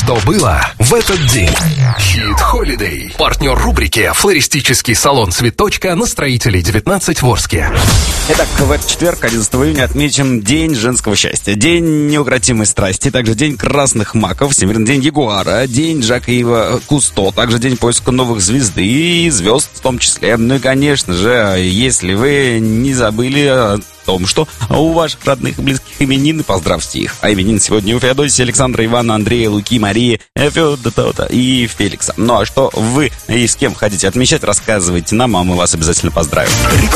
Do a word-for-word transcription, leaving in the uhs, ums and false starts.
что было в этот день. Хит Холидей. Партнер рубрики «Флористический салон Цветочка» на Строителей девятнадцать в Орске. Итак, в этот четверг, одиннадцатого июня, отмечен День женского счастья, День неукротимой страсти, также День красных маков, Всемирный день ягуара, День Жака Ива Кусто, также День поиска новых звезды и звезд в том числе. Ну и, конечно же, если вы не забыли о том, что у ваших родных и близких именины, поздравьте их. А именин сегодня у Феодосии, Александра, Ивана, Андрея, Луки, Марии, Феодота и Феликса. Ну а что вы и с кем хотите отмечать, рассказывайте нам, а мы вас обязательно поздравим.